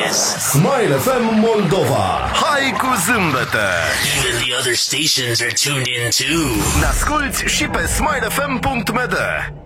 Smile FM Moldova. Hai cu zâmbete! Even the other stations are tuned in too. Ne asculti și pe smilefm.md.